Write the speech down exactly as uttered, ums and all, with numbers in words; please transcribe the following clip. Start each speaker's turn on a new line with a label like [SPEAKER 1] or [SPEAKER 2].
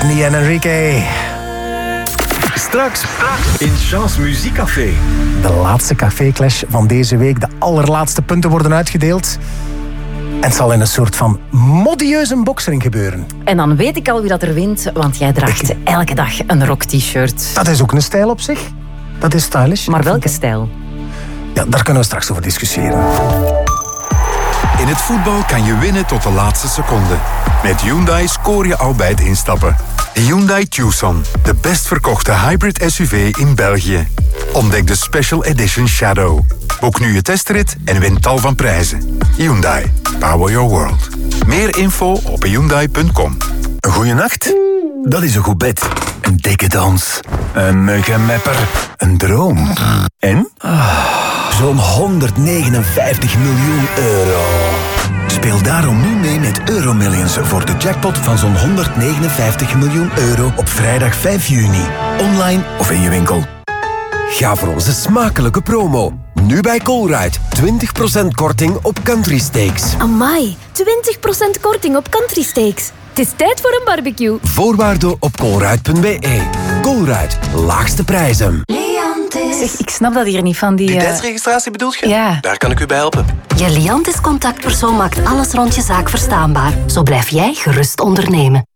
[SPEAKER 1] Whitney en Enrique.
[SPEAKER 2] Straks in Chance Muziekcafé.
[SPEAKER 1] De laatste café-clash van deze week. De allerlaatste punten worden uitgedeeld. En het zal in een soort van modieuze boksering gebeuren.
[SPEAKER 3] En dan weet ik al wie dat er wint, want jij draagt
[SPEAKER 1] Ik...
[SPEAKER 3] elke dag een rock-t-shirt.
[SPEAKER 1] Dat is ook een stijl op zich. Dat is stylish.
[SPEAKER 3] Maar welke stijl?
[SPEAKER 1] Ja, daar kunnen we straks over discussiëren.
[SPEAKER 4] In het voetbal kan je winnen tot de laatste seconde. Met Hyundai scoor je al bij het instappen. Hyundai Tucson, de best verkochte hybrid S U V in België. Ontdek de Special Edition Shadow. Boek nu je testrit en win tal van prijzen. Hyundai, power your world. Meer info op hyundai punt com.
[SPEAKER 5] Een goeie nacht? Dat is een goed bed. Een dikke dans. Een muggenmepper. Een droom. En? Zo'n honderdnegenenvijftig miljoen euro. Speel daarom nu mee met Euromillions voor de jackpot van zo'n honderdnegenenvijftig miljoen euro op vrijdag vijf juni. Online of in je winkel.
[SPEAKER 6] Ga voor onze smakelijke promo. Nu bij Colruyt. twintig procent korting op Country Steaks.
[SPEAKER 7] Amai, twintig procent korting op Country Steaks. Het is tijd voor een barbecue.
[SPEAKER 6] Voorwaarden op colruyt punt be. Colruyt, laagste prijzen.
[SPEAKER 3] Zeg, ik snap dat hier niet van die...
[SPEAKER 8] Die
[SPEAKER 3] uh...
[SPEAKER 8] tijdsregistratie bedoelt je?
[SPEAKER 3] Ja.
[SPEAKER 8] Daar kan ik u bij helpen.
[SPEAKER 9] Je Liantis contactpersoon maakt alles rond je zaak verstaanbaar. Zo blijf jij gerust ondernemen.